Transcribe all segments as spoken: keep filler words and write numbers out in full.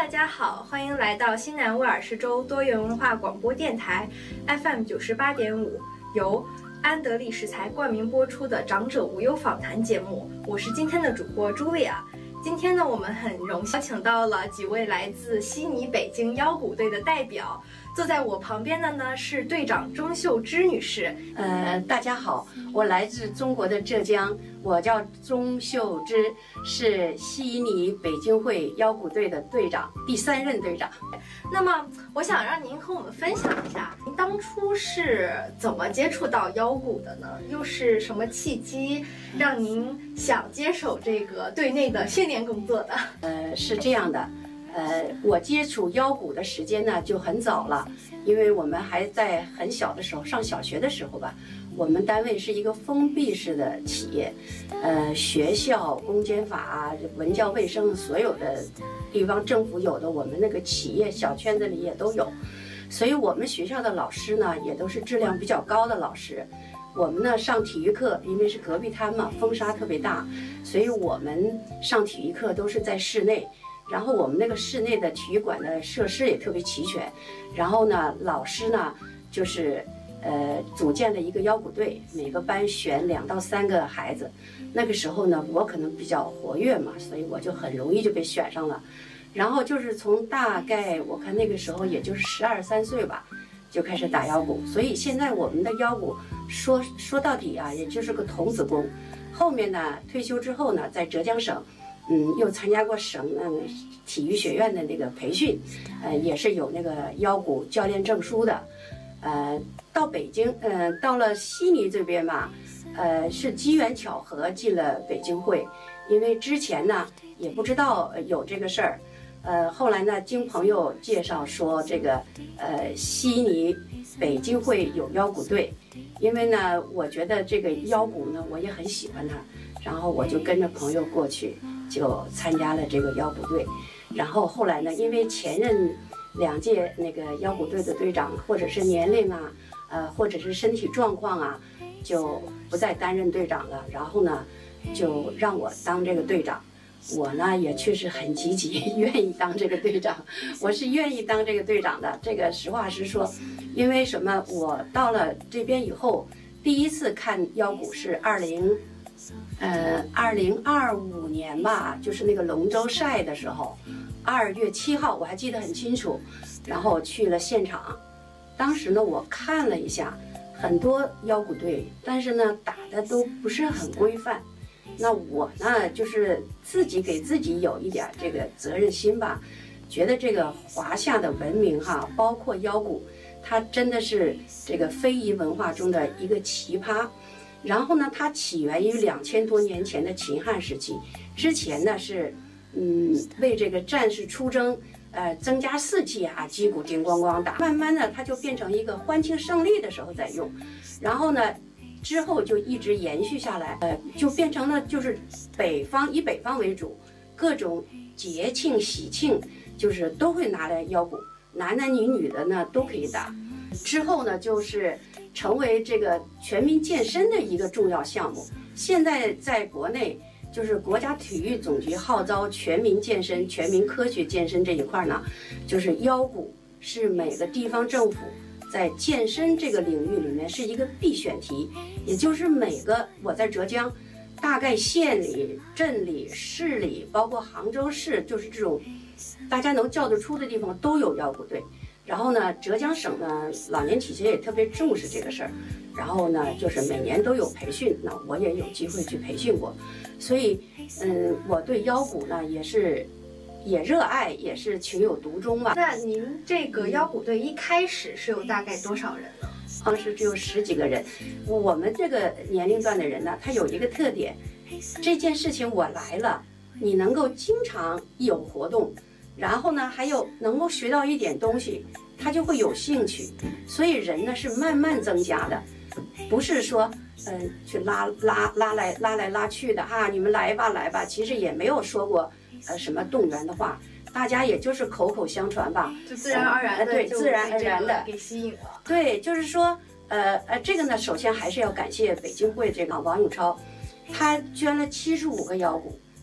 家好，欢迎来到西南威尔士州多元文化广播电台 F M 九十八点五，由安德利食材冠名播出的长者无忧访谈节目。我是今天的主播朱莉亚。今天呢，我们很荣幸请到了几位来自悉尼、北京腰鼓队的代表。坐在我旁边的呢是队长钟秀芝女士。 呃，大家好，我来自中国的浙江，我叫钟秀芝，是悉尼北京会腰鼓队的队长，第三任队长。 那么，我想让您和我们分享一下，您当初是怎么接触到腰鼓的呢？又是什么契机让您想接手这个队内的训练工作的？ 呃，是这样的。呃，我接触腰鼓的时间呢就很早了，因为我们还在很小的时候，上小学的时候吧，我们单位是一个封闭式的企业，呃，学校、公检法、文教卫生所有的地方政府有的，我们那个企业小圈子里也都有，所以我们学校的老师呢也都是质量比较高的老师。我们呢上体育课，因为是隔壁滩嘛，风沙特别大，所以我们上体育课都是在室内。然后我们那个室内的体育馆的设施也特别齐全，然后呢，老师呢就是呃组建了一个腰鼓队，每个班选两到三个孩子。那个时候呢，我可能比较活跃嘛，所以我就很容易就被选上了。然后就是从大概我看那个时候也就是十二三岁吧，就开始打腰鼓。所以现在我们的腰鼓说说到底啊，也就是个童子功。后面呢，退休之后呢，在浙江省。嗯，又参加过省嗯体育学院的那个培训，呃，也是有那个腰鼓教练证书的。呃，到北京，呃，到了悉尼这边嘛，呃，是机缘巧合进了北京会，因为之前呢也不知道有这个事儿，呃，后来呢经朋友介绍说这个呃悉尼北京会有腰鼓队，因为呢我觉得这个腰鼓呢我也很喜欢它，然后我就跟着朋友过去。就参加了这个腰鼓队，然后后来呢，因为前任两届那个腰鼓队的队长，或者是年龄啊，呃，或者是身体状况啊，就不再担任队长了。然后呢，就让我当这个队长。我呢也确实很积极，愿意当这个队长。我是愿意当这个队长的。这个实话实说，因为什么？我到了这边以后，第一次看腰鼓是二零。呃，二零二五年吧，就是那个龙舟赛的时候，二月七号我还记得很清楚。然后我去了现场，当时呢我看了一下，很多腰鼓队，但是呢打的都不是很规范。那我呢就是自己给自己有一点这个责任心吧，觉得这个华夏的文明哈，包括腰鼓，它真的是这个非遗文化中的一个奇葩。然后呢，它起源于两千多年前的秦汉时期，之前呢是，嗯，为这个战士出征，呃，增加士气啊，击鼓叮咣咣打。慢慢的，它就变成一个欢庆胜利的时候在用，然后呢，之后就一直延续下来，呃，就变成了就是北方以北方为主，各种节庆喜庆就是都会拿来腰鼓，男男女女的呢都可以打。之后呢，就是成为这个全民健身的一个重要项目。现在在国内，就是国家体育总局号召全民健身、全民科学健身这一块呢，就是腰鼓是每个地方政府在健身这个领域里面是一个必选题，也就是每个我在浙江，大概县里、镇里、市里，包括杭州市，就是这种大家能叫得出的地方都有腰鼓队。然后呢，浙江省呢老年体协也特别重视这个事儿，然后呢就是每年都有培训，那我也有机会去培训过，所以嗯，我对腰鼓呢也是也热爱，也是情有独钟吧。 那您这个腰鼓队一开始是有大概多少人呢？ 当时只有十几个人。我们这个年龄段的人呢，他有一个特点，这件事情我来了，你能够经常有活动。然后呢，还有能够学到一点东西，他就会有兴趣。所以人呢是慢慢增加的，不是说，嗯、呃，去拉拉拉来拉来拉去的哈、啊，你们来吧来吧。其实也没有说过，呃，什么动员的话，大家也就是口口相传吧， 就自然而然的、呃， 对，自然而然的给吸引了。 对，就是说，呃呃，这个呢，首先还是要感谢北京会这个王永超，他捐了七十五个腰鼓。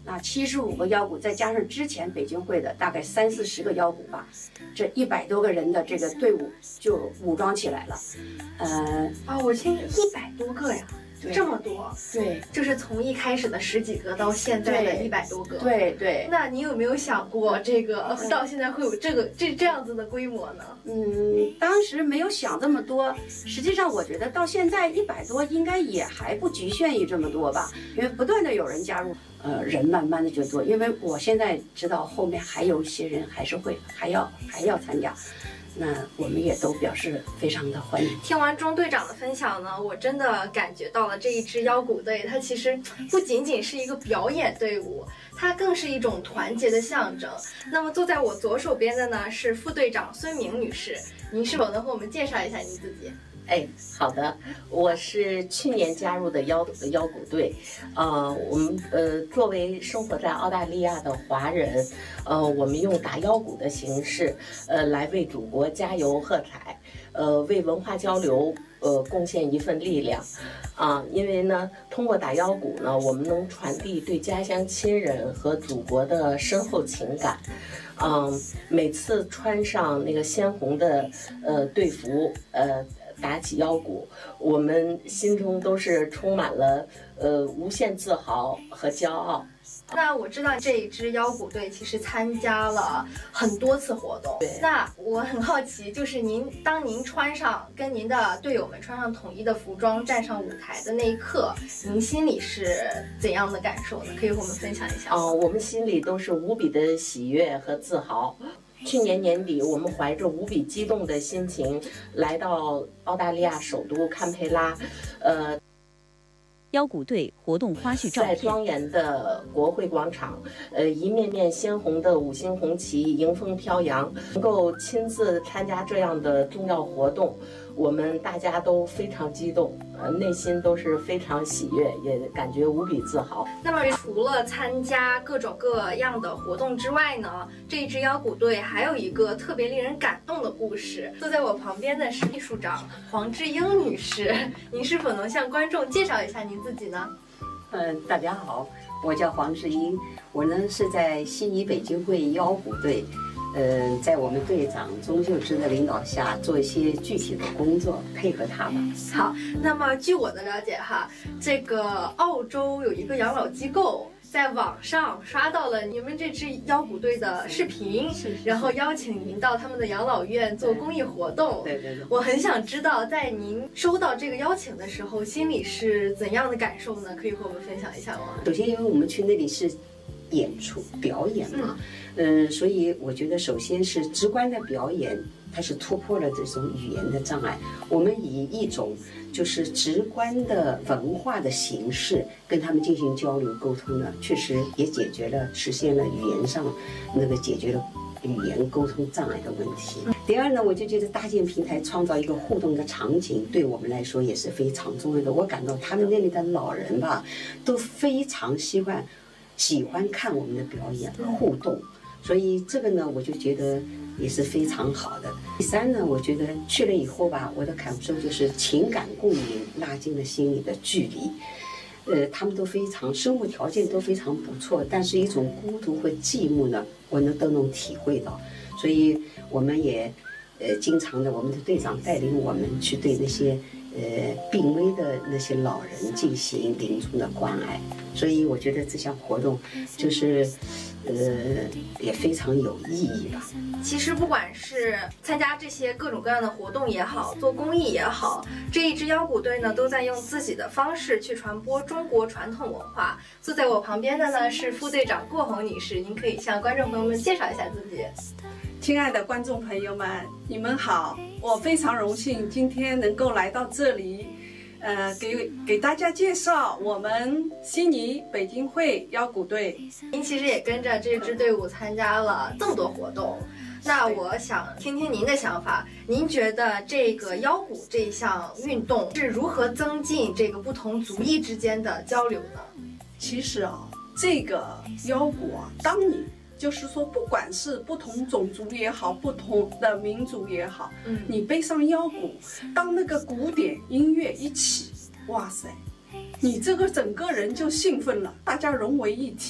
那七十五个腰鼓，再加上之前北京会的大概三四十个腰鼓吧，这一百多个人的这个队伍就武装起来了。呃， 啊，我听一百多个呀。这么多， 对， 就是从一开始的十几个到现在的一百多个， 对对。 那你有没有想过，这个到现在会有这个这这样子的规模呢？ 嗯，当时没有想这么多。实际上，我觉得到现在一百多应该也还不局限于这么多吧，因为不断的有人加入，呃，人慢慢的就多。因为我现在知道后面还有一些人还是会还要还要参加。那我们也都表示非常的欢迎。 听完钟队长的分享呢，我真的感觉到了这一支腰鼓队，它其实不仅仅是一个表演队伍，它更是一种团结的象征。那么坐在我左手边的呢是副队长孙明女士，您是否能和我们介绍一下您自己？ 哎，好的，我是去年加入的腰腰鼓队，呃，我们呃作为生活在澳大利亚的华人，呃，我们用打腰鼓的形式，呃，来为祖国加油喝彩，呃，为文化交流呃贡献一份力量，啊，因为呢，通过打腰鼓呢，我们能传递对家乡亲人和祖国的深厚情感。嗯，每次穿上那个鲜红的呃队服，呃。打起腰鼓，我们心中都是充满了呃无限自豪和骄傲。 那我知道这一支腰鼓队其实参加了很多次活动， 对。 那我很好奇，就是您当您穿上跟您的队友们穿上统一的服装站上舞台的那一刻，您心里是怎样的感受呢？可以和我们分享一下吗？ 哦，我们心里都是无比的喜悦和自豪。去年年底，我们怀着无比激动的心情来到澳大利亚首都堪培拉，呃， 腰鼓队活动花絮照片， 在庄严的国会广场，呃，一面面鲜红的五星红旗迎风飘扬，能够亲自参加这样的重要活动，我们大家都非常激动，呃，内心都是非常喜悦，也感觉无比自豪。 那么除了参加各种各样的活动之外呢，这一支腰鼓队还有一个特别令人感动的故事。坐在我旁边的是秘书长黄志英女士，您是否能向观众介绍一下您自己呢？ 嗯，大家好，我叫黄志英，我呢是在悉尼北京会腰鼓队。呃，在我们队长钟秀芝的领导下，做一些具体的工作，配合他们。 好，那么据我的了解哈，这个澳洲有一个养老机构在网上刷到了你们这支腰鼓队的视频， 是是是， 然后邀请您到他们的养老院做公益活动。 对对对， 我很想知道，在您收到这个邀请的时候，心里是怎样的感受呢？可以和我们分享一下吗？ 首先，因为我们去那里是演出表演嘛，嗯、呃，所以我觉得首先是直观的表演，它是突破了这种语言的障碍。我们以一种就是直观的文化的形式跟他们进行交流沟通呢，确实也解决了实现了语言上那个解决了语言沟通障碍的问题。第二呢，我就觉得搭建平台创造一个互动的场景，对我们来说也是非常重要的。我感到他们那里的老人吧，都非常喜欢喜欢看我们的表演互动，所以这个呢，我就觉得也是非常好的。第三呢，我觉得去了以后吧，我的感受就是情感共鸣拉近了心里的距离。呃，他们都非常生活条件都非常不错，但是一种孤独和寂寞呢，我能都能体会到。所以我们也呃经常的，我们的队长带领我们去对那些呃病危的那些老人进行临终的关爱。所以我觉得这项活动就是呃也非常有意义吧。 其实不管是参加这些各种各样的活动也好，做公益也好，这一支腰鼓队呢都在用自己的方式去传播中国传统文化。坐在我旁边的呢是副队长郭红女士，您可以向观众朋友们介绍一下自己。 亲爱的观众朋友们，你们好，我非常荣幸今天能够来到这里，呃，给给大家介绍我们悉尼北京会腰鼓队。 您其实也跟着这支队伍参加了这么多活动，那我想听听您的想法。您觉得这个腰鼓这一项运动是如何增进这个不同族裔之间的交流呢？ 其实啊，这个腰鼓啊，当你就是说，不管是不同种族也好，不同的民族也好，嗯，你背上腰鼓，当那个古典音乐一起，哇塞，你这个整个人就兴奋了，大家融为一体了。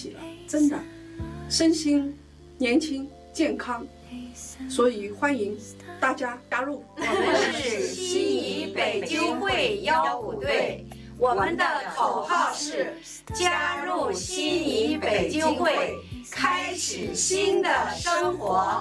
真的身心年轻健康，所以欢迎大家加入。 我们是西仪北京会腰鼓队，我们的口号是加入西仪北京会，开始新的生活。